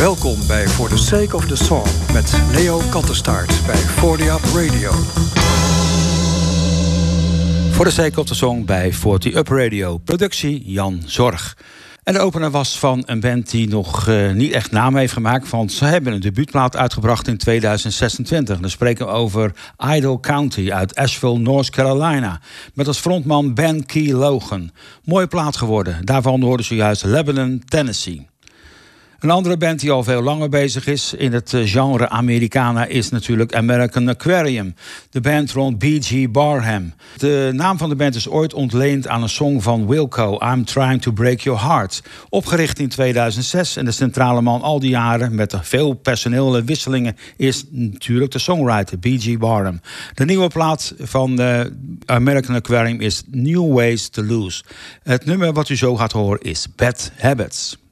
Welkom bij For the Sake of the Song met Leo Kattenstaart bij 40 Up Radio. For the Sake of the Song bij 40 Up Radio. Productie Jan Zorg. En de opener was van een band die nog niet echt naam heeft gemaakt. Want ze hebben een debuutplaat uitgebracht in 2026. Dan spreken we over Idle County uit Asheville, North Carolina. Met als frontman Ben Key Logan. Mooie plaat geworden. Daarvan hoorden ze juist Lebanon, Tennessee. Een andere band die al veel langer bezig is in het genre Americana is natuurlijk American Aquarium. De band rond B.G. Barham. De naam van de band is ooit ontleend aan een song van Wilco, I'm Trying to Break Your Heart. Opgericht in 2006 en de centrale man al die jaren met veel personele wisselingen is natuurlijk de songwriter B.G. Barham. De nieuwe plaat van American Aquarium is New Ways to Lose. Het nummer wat u zo gaat horen is Bad Habits.